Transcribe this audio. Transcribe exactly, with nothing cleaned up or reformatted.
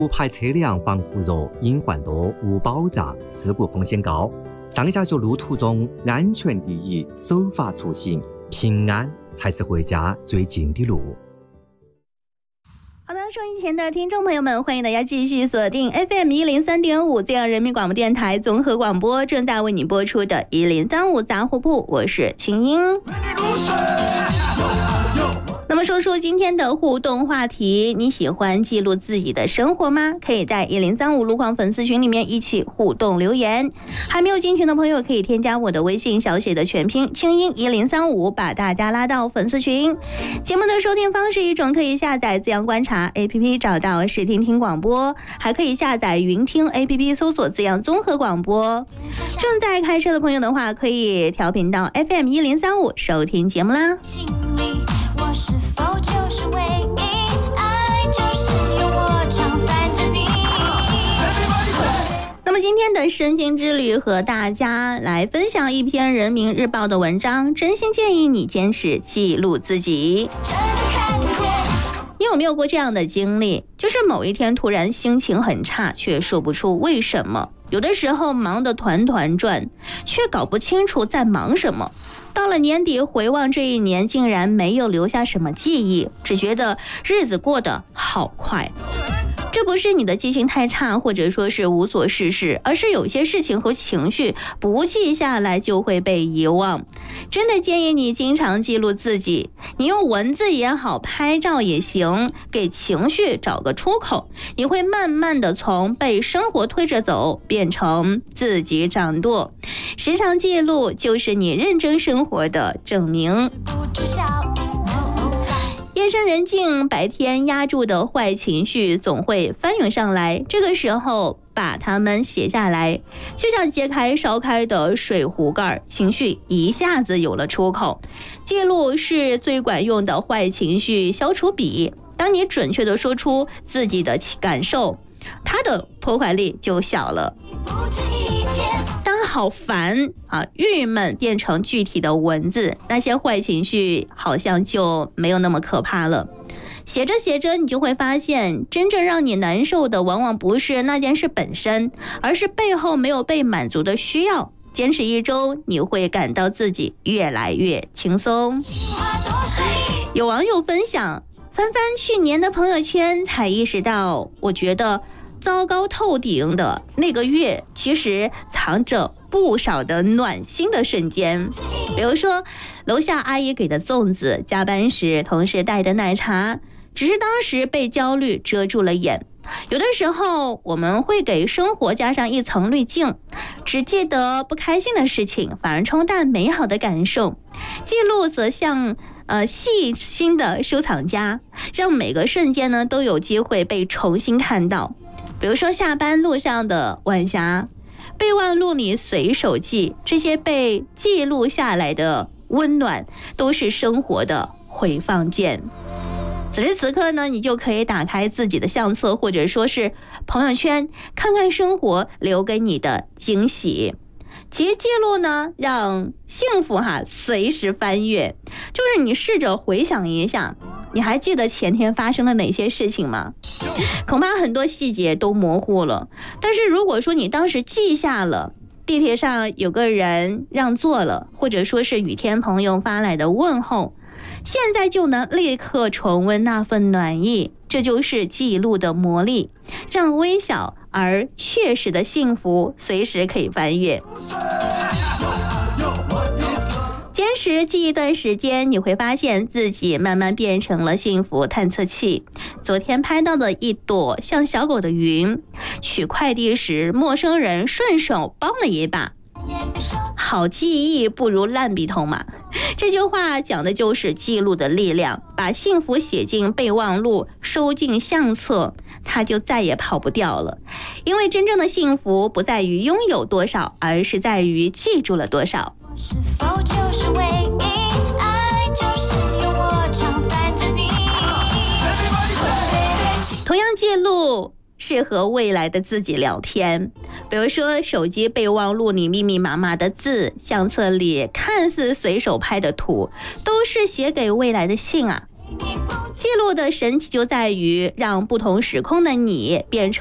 无牌车辆防护弱，隐患多，无保障，事故风险高。上下学路途中，安全第一，守法出行，平安才是回家最近的路。 好的，收音前的听众朋友们，欢迎大家继续锁定 F M 一零三点五 浙江人民广播电台综合广播，正在为你播出的一零三五杂货铺，我是秦英。那么说说今天的互动话题，你喜欢记录自己的生活吗？可以在一零三五路况粉丝群里面一起互动留言。还没有进群的朋友可以添加我的微信小写的全拼清音一零三五，把大家拉到粉丝群。节目的收听方式一种可以下载自阳观察 A P P 找到视听听广播，还可以下载云听 A P P 搜索自阳综合广播。正在开车的朋友的话，可以调频到 F M 一零三五收听节目啦。 是否就是唯一？爱就是有我常伴着你。 那么今天的身心之旅和大家来分享一篇人民日报的文章，真心建议你坚持记录自己。你有没有过这样的经历，就是某一天突然心情很差，却说不出为什么？有的时候忙得团团转，却搞不清楚在忙什么。到了年底回望这一年，竟然没有留下什么记忆，只觉得日子过得好快。这不是你的记性太差，或者说是无所事事，而是有些事情和情绪不记下来就会被遗忘。真的建议你经常记录自己，你用文字也好，拍照也行，给情绪找个出口，你会慢慢的从被生活推着走变成自己掌舵。时常记录就是你认真生活的证明。夜深人静，白天压住的坏情绪总会翻涌上来，这个时候把它们写下来，就像揭开烧开的水壶盖，情绪一下子有了出口。记录是最管用的坏情绪消除笔，当你准确地说出自己的感受，它的破坏力就小了。当好烦啊、郁闷变成具体的文字，那些坏情绪好像就没有那么可怕了。写着写着，你就会发现，真正让你难受的往往不是那件事本身，而是背后没有被满足的需要。坚持一周，你会感到自己越来越轻松。有网友分享，翻翻去年的朋友圈，才意识到，我觉得糟糕透顶的那个月，其实藏着不少的暖心的瞬间。比如说楼下阿姨给的粽子，加班时同事带的奶茶，只是当时被焦虑遮住了眼。有的时候我们会给生活加上一层滤镜，只记得不开心的事情，反而冲淡美好的感受。记录则像呃细心的收藏家，让每个瞬间呢都有机会被重新看到。比如说下班路上的晚霞，备忘录里随手记，这些被记录下来的温暖，都是生活的回放键。此时此刻呢，你就可以打开自己的相册，或者说是朋友圈，看看生活留给你的惊喜。其实记录呢，让幸福哈随时翻阅。就是你试着回想一下，你还记得前天发生了哪些事情吗？恐怕很多细节都模糊了。但是如果说你当时记下了，地铁上有个人让座了，或者说是雨天朋友发来的问候，现在就能立刻重温那份暖意。这就是记录的魔力，让微小而确实的幸福随时可以翻阅。坚持记一段时间，你会发现自己慢慢变成了幸福探测器。昨天拍到的一朵像小狗的云，取快递时陌生人顺手帮了一把。好记忆不如烂笔头嘛，这句话讲的就是记录的力量。把幸福写进备忘录，收进相册，它就再也跑不掉了。因为真正的幸福不在于拥有多少，而是在于记住了多少。 是否就是唯一？爱就是有我常伴着你。 同样记录是和未来的自己聊天，比如说手机备忘录里密密麻麻的字，相册里看似随手拍的图，都是写给未来的信啊。 记录的神奇就在于让不同时空的你变成